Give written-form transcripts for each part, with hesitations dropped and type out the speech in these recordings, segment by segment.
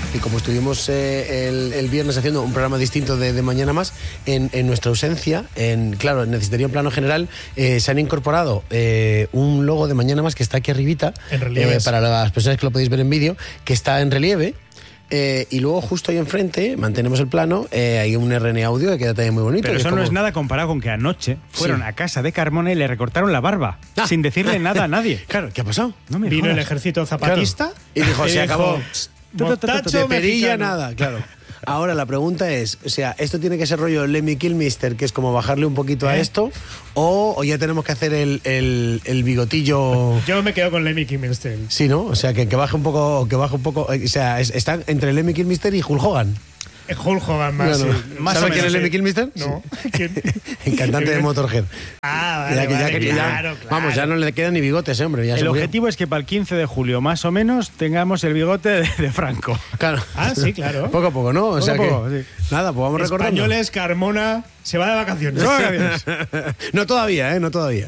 y como estuvimos el viernes haciendo un programa distinto de Mañana Más, en nuestra ausencia, claro, necesitaría un plano general, se han incorporado un logo de Mañana Más que está aquí arribita, en relieve, para las personas que lo podéis ver en vídeo, que está en relieve. Y luego justo ahí enfrente, mantenemos el plano, hay un RN Audio que queda también muy bonito. Pero eso no es nada comparado con que anoche fueron a casa de Carmona y le recortaron la barba, sin decirle nada a nadie. Claro, ¿qué ha pasado? No me Vino jodas. El ejército zapatista, claro. Y dijo, se acabó. De perilla nada, claro. Ahora la pregunta es, o sea, ¿esto tiene que ser rollo Lemmy Kilmister, que es como bajarle un poquito a esto, o ya tenemos que hacer el bigotillo? Yo me quedo con Lemmy Kilmister. Sí, ¿no? O sea, que baje un poco, o sea, está entre Lemmy Kilmister y Hulk Hogan. Hulk Hogan más. No, no. Sí. Más ¿Sabes quién es Lemmy Kilmister? No. El cantante de Motorhead. Vale, claro. Vamos, ya no le quedan ni bigotes, hombre. Ya el objetivo es que para el 15 de julio, más o menos, tengamos el bigote de Franco. Claro. Sí, claro. Poco a poco, ¿no? O sea poco, que, sí. Nada, pues vamos recordando. Españoles, Carmona, se va de vacaciones. No todavía, no todavía.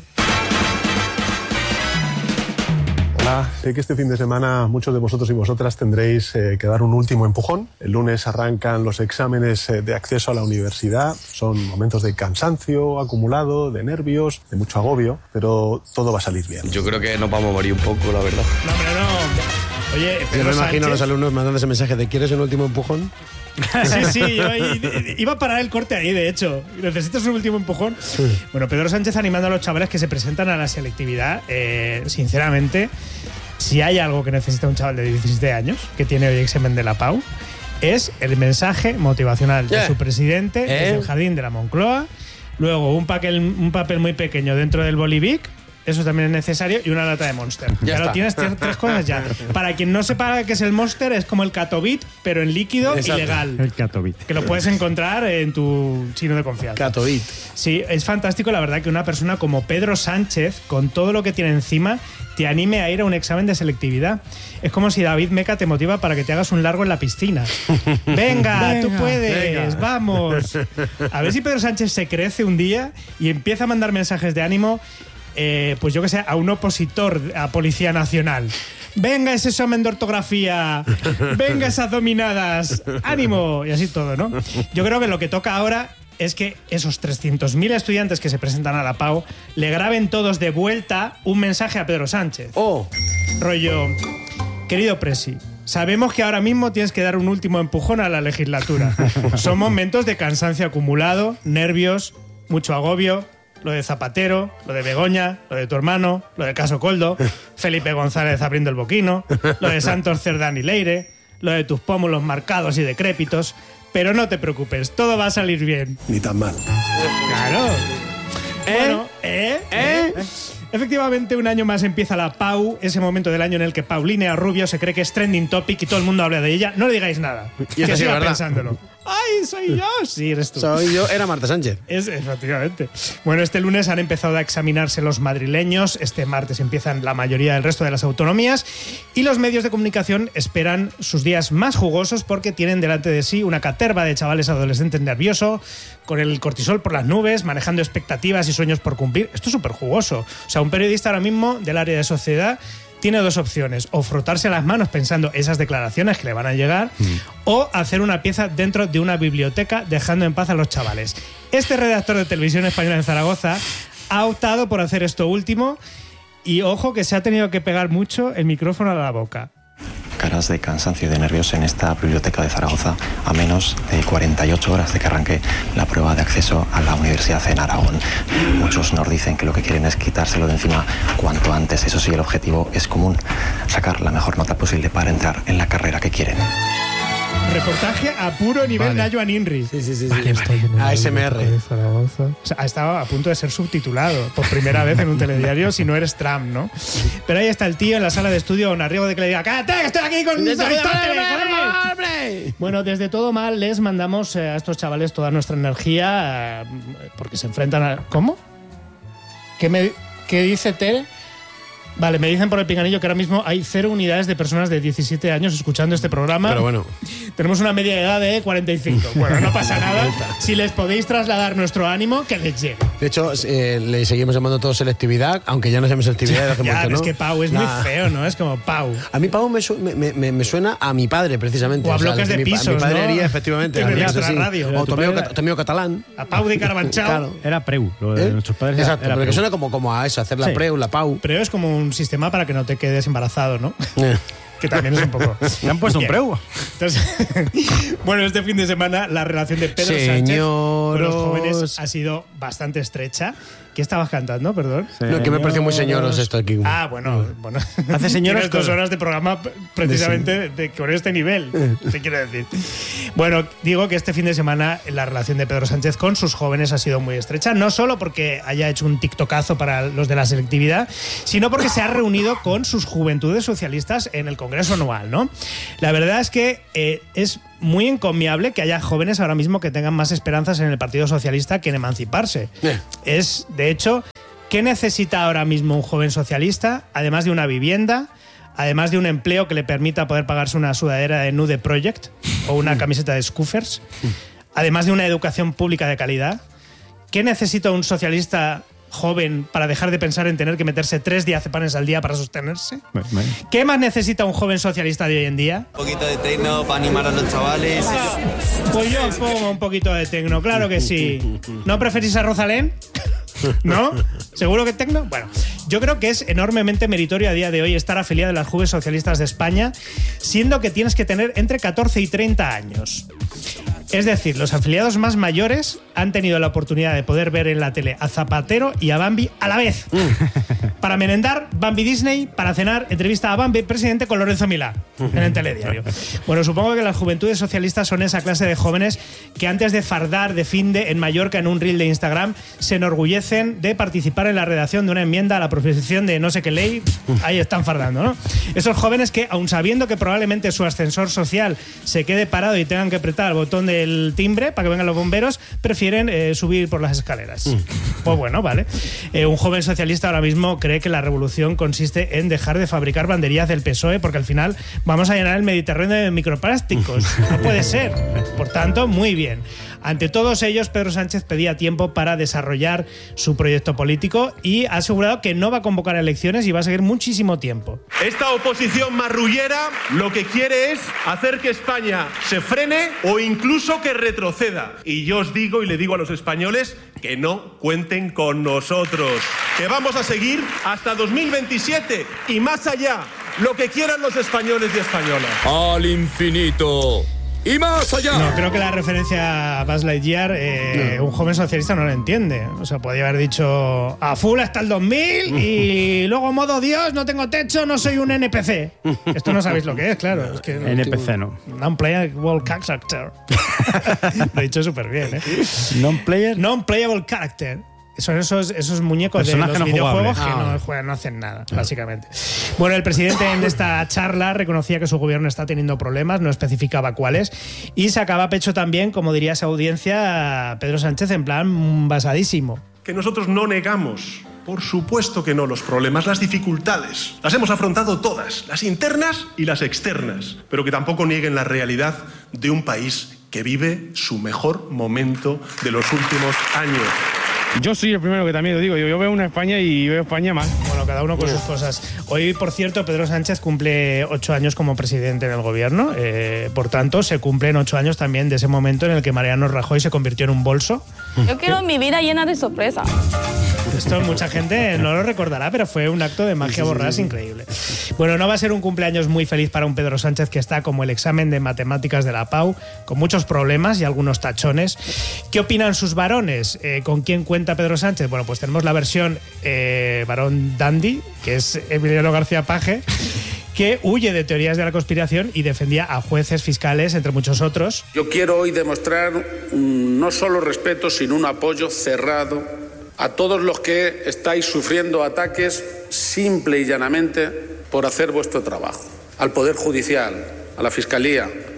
Hola, sé que este fin de semana muchos de vosotros y vosotras tendréis que dar un último empujón. El lunes arrancan los exámenes de acceso a la universidad. Son momentos de cansancio acumulado, de nervios, de mucho agobio, pero todo va a salir bien. Yo creo que nos vamos a morir un poco, la verdad. No, pero no. Oye, yo me imagino a los alumnos mandando ese mensaje de ¿quieres un último empujón? Sí, yo iba a parar el corte ahí, de hecho. ¿Necesitas un último empujón? Bueno, Pedro Sánchez animando a los chavales que se presentan a la selectividad. Sinceramente, si hay algo que necesita un chaval de 17 años que tiene hoy examen de la PAU, es el mensaje motivacional de su presidente desde el jardín de la Moncloa. Luego un papel muy pequeño dentro del Bolivic. Eso también es necesario, y una lata de Monster. Ya lo tienes, tres cosas ya. Para quien no sepa qué es el Monster, es como el Catovit, pero en líquido. Exacto. Ilegal. El Catovit. Que lo puedes encontrar en tu chino de confianza. Catovit. Sí, es fantástico, la verdad, que una persona como Pedro Sánchez, con todo lo que tiene encima, te anime a ir a un examen de selectividad. Es como si David Meca te motiva para que te hagas un largo en la piscina. Venga, tú puedes, vamos. A ver si Pedro Sánchez se crece un día y empieza a mandar mensajes de ánimo. Pues yo que sé, a un opositor a Policía Nacional. Venga ese examen de ortografía, venga esas dominadas, ánimo, y así todo, ¿no? Yo creo que lo que toca ahora es que esos 300.000 estudiantes que se presentan a la PAU le graben todos de vuelta un mensaje a Pedro Sánchez. Rollo, querido Presi, sabemos que ahora mismo tienes que dar un último empujón a la legislatura. Son momentos de cansancio acumulado, nervios, mucho agobio. Lo de Zapatero, lo de Begoña, lo de tu hermano, lo del caso Coldo, Felipe González abriendo el boquino, lo de Santos Cerdán y Leire, lo de tus pómulos marcados y decrépitos. Pero no te preocupes, todo va a salir bien. Ni tan mal. Claro. Bueno, Efectivamente, un año más empieza la PAU, ese momento del año en el que Paulina Rubio se cree que es trending topic y todo el mundo habla de ella. No le digáis nada. Y que siga ¿verdad? pensándolo. ¡Ay, soy yo! Sí, eres tú. Soy yo, era Marta Sánchez. Efectivamente. Bueno, este lunes han empezado a examinarse los madrileños, este martes empiezan la mayoría del resto de las autonomías y los medios de comunicación esperan sus días más jugosos porque tienen delante de sí una caterva de chavales adolescentes nerviosos, con el cortisol por las nubes, manejando expectativas y sueños por cumplir. Esto es súper jugoso. O sea, un periodista ahora mismo del área de sociedad tiene dos opciones: o frotarse las manos pensando esas declaraciones que le van a llegar, o hacer una pieza dentro de una biblioteca dejando en paz a los chavales. Este redactor de Televisión Española en Zaragoza ha optado por hacer esto último y ojo que se ha tenido que pegar mucho el micrófono a la boca. Caras de cansancio y de nervios en esta biblioteca de Zaragoza a menos de 48 horas de que arranque la prueba de acceso a la universidad en Aragón. Muchos nos dicen que lo que quieren es quitárselo de encima cuanto antes. Eso sí, el objetivo es común: sacar la mejor nota posible para entrar en la carrera que quieren. Reportaje a puro nivel Nayo Aninri. Sí. Vale. ASMR. O sea, ha estado a punto de ser subtitulado por primera vez en un telediario, si no eres Trump, ¿no? Pero ahí está el tío en la sala de estudio a un arribo de que le diga: ¡cállate, que estoy aquí con Aristóteles! Bueno, desde Todo Mal les mandamos a estos chavales toda nuestra energía porque se enfrentan a... ¿Cómo? ¿Qué dice Tere? Vale, me dicen por el pinganillo que ahora mismo hay 0 unidades de personas de 17 años escuchando este programa. Pero bueno. Tenemos una media de edad de 45. Bueno, no pasa nada. Si les podéis trasladar nuestro ánimo, que les llegue. De hecho, le seguimos llamando todo selectividad, aunque ya no se llama selectividad desde hace mucho, ¿no? Es que Pau es muy feo, ¿no? Es como Pau. A mí Pau me suena a mi padre, precisamente. O a bloques de pisos, mi padre ¿no? haría, efectivamente. En haría nuestra eso, sí. radio. O Tomeo Catalán. A Pau de Carabanchao. Claro. Era Preu, lo de nuestros padres. Exacto, era pero que Preu. suena como a eso, hacer la Preu, la Pau. Pero es como un sistema para que no te quedes embarazado, ¿no? Que también es un poco... ¿Le han puesto un Preu? Entonces, bueno, este fin de semana la relación de Pedro Sánchez con los jóvenes ha sido bastante estrecha. ¿Qué estabas cantando, perdón? No, que me pareció muy señoros esto aquí. Ah, bueno. Hace señoras Tienes 2 horas de programa precisamente con este nivel, te quiero decir. Bueno, digo que este fin de semana la relación de Pedro Sánchez con sus jóvenes ha sido muy estrecha, no solo porque haya hecho un tiktokazo para los de la selectividad, sino porque se ha reunido con sus juventudes socialistas en el Congreso anual, ¿no? La verdad es que es muy encomiable que haya jóvenes ahora mismo que tengan más esperanzas en el Partido Socialista que en emanciparse. Es, de hecho, ¿qué necesita ahora mismo un joven socialista? Además de una vivienda, además de un empleo que le permita poder pagarse una sudadera de Nude Project o una camiseta de Scoofers, además de una educación pública de calidad. ¿Qué necesita un socialista joven para dejar de pensar en tener que meterse 3 diazepanes al día para sostenerse? ¿Qué más necesita un joven socialista de hoy en día? Un poquito de tecno para animar a los chavales. Pues yo pongo un poquito de tecno, claro que sí. ¿No preferís a Rosalén? ¿No? ¿Seguro que tecno? Bueno, yo creo que es enormemente meritorio a día de hoy estar afiliado a las Juventudes Socialistas de España, siendo que tienes que tener entre 14 y 30 años. Es decir, los afiliados más mayores han tenido la oportunidad de poder ver en la tele a Zapatero y a Bambi a la vez. Para merendar, Bambi Disney; para cenar, entrevista a Bambi presidente con Lorenzo Milá en el telediario. Bueno, supongo que las juventudes socialistas son esa clase de jóvenes que antes de fardar de finde en Mallorca en un reel de Instagram se enorgullecen de participar en la redacción de una enmienda a la proposición de no sé qué ley. Ahí están fardando, ¿no? Esos jóvenes que, aun sabiendo que probablemente su ascensor social se quede parado y tengan que apretar el botón del timbre para que vengan los bomberos, prefieren subir por las escaleras. Pues bueno, vale. Un joven socialista ahora mismo cree que la revolución consiste en dejar de fabricar banderías del PSOE, porque al final vamos a llenar el Mediterráneo de microplásticos. No puede ser. Por tanto, muy bien. Ante todos ellos, Pedro Sánchez pedía tiempo para desarrollar su proyecto político y ha asegurado que no va a convocar elecciones y va a seguir muchísimo tiempo. Esta oposición marrullera lo que quiere es hacer que España se frene o incluso que retroceda. Y yo os digo y le digo a los españoles que no cuenten con nosotros, que vamos a seguir hasta 2027 y más allá, lo que quieran los españoles y españolas. Al infinito y más allá. No, creo que la referencia a Buzz Lightyear, un joven socialista no lo entiende. O sea, podría haber dicho a full hasta el 2000 y luego modo Dios, no tengo techo, no soy un NPC. Esto no sabéis lo que es, claro. Es que NPC no. Non-playable character. Lo he dicho súper bien, ¿eh? Non-playable character. Son esos muñecos de los videojuegos que no hacen nada, básicamente. Bueno, el presidente en esta charla reconocía que su gobierno está teniendo problemas, no especificaba cuáles, y sacaba pecho también, como diría esa audiencia, Pedro Sánchez en plan basadísimo. Que nosotros no negamos, por supuesto que no, los problemas, las dificultades. Las hemos afrontado todas, las internas y las externas, pero que tampoco nieguen la realidad de un país que vive su mejor momento de los últimos años. Yo soy el primero que también lo digo. Yo veo una España y veo España mal. Bueno, cada uno con sus cosas. Hoy, por cierto, Pedro Sánchez cumple 8 años como presidente en el gobierno. Por tanto, se cumplen 8 años también de ese momento en el que Mariano Rajoy se convirtió en un bolso. Yo quiero mi vida llena de sorpresas. Esto mucha gente no lo recordará, pero fue un acto de magia borrás increíble. Bueno, no va a ser un cumpleaños muy feliz para un Pedro Sánchez que está como el examen de matemáticas de la PAU, con muchos problemas y algunos tachones. ¿Qué opinan sus varones? ¿Con quién cuenta Pedro Sánchez? Bueno, pues tenemos la versión varón dandy, que es Emiliano García Paje, que huye de teorías de la conspiración y defendía a jueces, fiscales, entre muchos otros. Yo quiero hoy demostrar no solo respeto, sino un apoyo cerrado a todos los que estáis sufriendo ataques simple y llanamente por hacer vuestro trabajo. Al Poder Judicial, a la Fiscalía,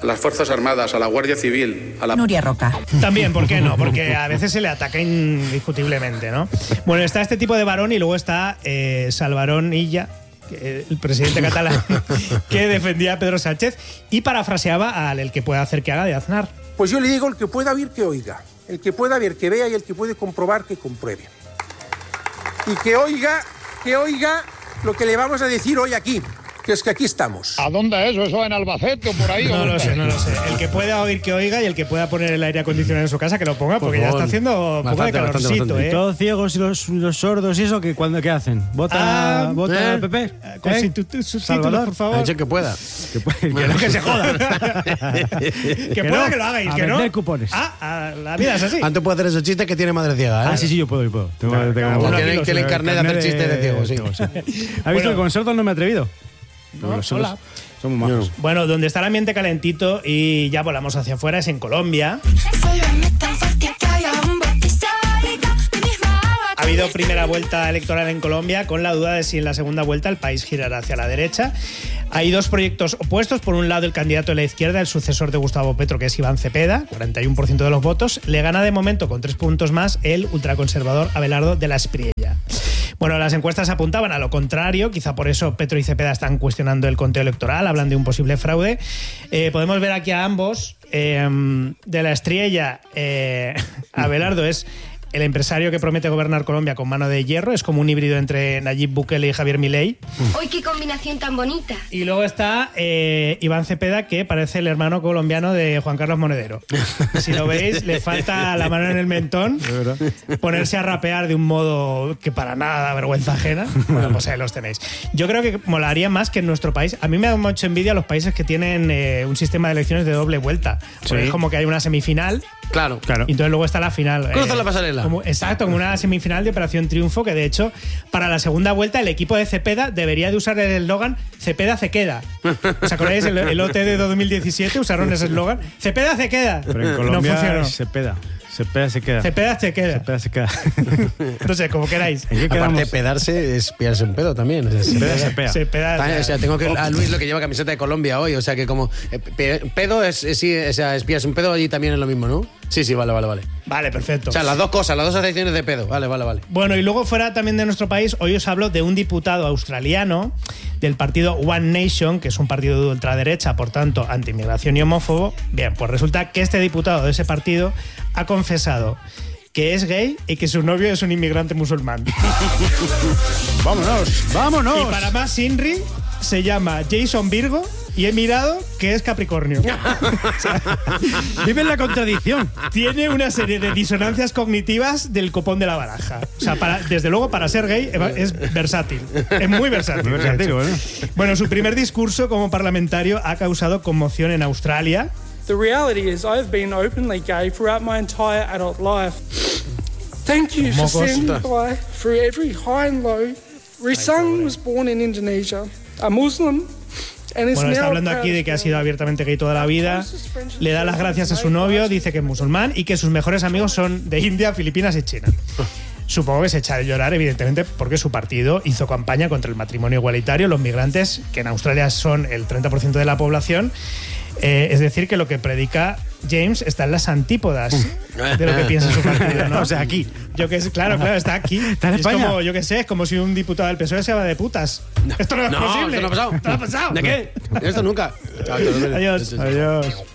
a las Fuerzas Armadas, a la Guardia Civil, a la... Nuria Roca. También, ¿por qué no? Porque a veces se le ataca indiscutiblemente, ¿no? Bueno, está este tipo de varón y luego está Salvarón Illa, el presidente catalán, que defendía a Pedro Sánchez y parafraseaba al el que pueda hacer que haga de Aznar. Pues yo le digo, el que pueda ver, que oiga. El que pueda ver, que vea, y el que puede comprobar, que compruebe. Y que oiga lo que le vamos a decir hoy aquí, que es que aquí estamos. ¿A dónde es eso? ¿En Albacete o por ahí? No lo sé. El que pueda oír, que oiga, y el que pueda poner el aire acondicionado en su casa, que lo ponga, porque ya está haciendo un poco de calorcito, bastante. Todos ciegos y los sordos y eso, ¿qué hacen? ¿Vota al PP? Con subtítulos, por favor. Ha dicho que pueda. Que se joda. que pueda que lo hagáis, que no. Vender cupones. La vida es así. Antes puede hacer ese chiste que tiene madre ciega, ¿eh? Ah, sí, yo puedo. Tiene el carnet de hacer chistes de ciego, sí. ¿Has visto que con sordos no me he atrevido? No, hola. Somos majos. Bueno, donde está el ambiente calentito y ya volamos hacia afuera es en Colombia. Ha habido primera vuelta electoral en Colombia con la duda de si en la segunda vuelta el país girará hacia la derecha. Hay dos proyectos opuestos. Por un lado, el candidato de la izquierda, el sucesor de Gustavo Petro, que es Iván Cepeda, 41% de los votos. Le gana de momento con 3 puntos más el ultraconservador Abelardo de la Espriella. Bueno, las encuestas apuntaban a lo contrario, quizá por eso Petro y Cepeda están cuestionando el conteo electoral, hablan de un posible fraude. Podemos ver aquí a ambos. De la Espriella, Abelardo es el empresario que promete gobernar Colombia con mano de hierro, es como un híbrido entre Nayib Bukele y Javier Milei. ¡Uy, qué combinación tan bonita! Y luego está Iván Cepeda, que parece el hermano colombiano de Juan Carlos Monedero. Si lo veis, le falta la mano en el mentón, ponerse a rapear de un modo que para nada da vergüenza ajena. Bueno, pues ahí los tenéis. Yo creo que molaría más que en nuestro país. A mí me da mucha envidia los países que tienen un sistema de elecciones de doble vuelta. Porque es como que hay una semifinal. Claro. Y entonces luego está la final. Cruza la pasarela. Exacto, como una semifinal de Operación Triunfo, que de hecho, para la segunda vuelta, el equipo de Cepeda debería de usar el eslogan Cepeda se queda. ¿Os acordáis? El OT de 2017 usaron ese eslogan. Cepeda se queda. Pero en Colombia no funcionó. Cepeda se queda. Cepeda se queda. Cepeda se queda. No sé, como queráis. Aparte, pedarse es pillarse un pedo también. Se peda. O sea, tengo que a Luis lo que lleva camiseta de Colombia hoy. O sea, que como pedo es pillarse un pedo, allí también es lo mismo, ¿no? Sí, vale. Vale, perfecto. O sea, las dos cosas, las dos acepciones de pedo. Vale. Bueno, y luego fuera también de nuestro país, hoy os hablo de un diputado australiano del partido One Nation, que es un partido de ultraderecha, por tanto, anti-inmigración y homófobo. Bien, pues resulta que este diputado de ese partido ha confesado que es gay y que su novio es un inmigrante musulmán. ¡Vámonos! Y para más Inri, se llama Jason Virgo y he mirado que es Capricornio. O sea, vive en la contradicción. Tiene una serie de disonancias cognitivas del copón de la baraja. O sea, desde luego, para ser gay es versátil. Es muy versátil. Bueno, su primer discurso como parlamentario ha causado conmoción en Australia. The reality is I've been openly gay throughout my entire adult life. Thank you for standing by through every high and low. Risang was born in Indonesia, a Muslim. Bueno, está hablando aquí de que ha sido abiertamente gay toda la vida. Le da las gracias a su novio, dice que es musulmán y que sus mejores amigos son de India, Filipinas y China. Supongo que se echa de llorar, evidentemente, porque su partido hizo campaña contra el matrimonio igualitario, los migrantes, que en Australia son el 30% de la población. Es decir, que lo que predica James está en las antípodas de lo que piensa su partido, ¿no? O sea, aquí. Yo que claro, está aquí. Está en España. Como, yo que sé, es como si un diputado del PSOE se va de putas. Esto no es posible. Esto no ha pasado. ¿Esto no ha pasado? ¿De qué? Esto nunca. Adiós.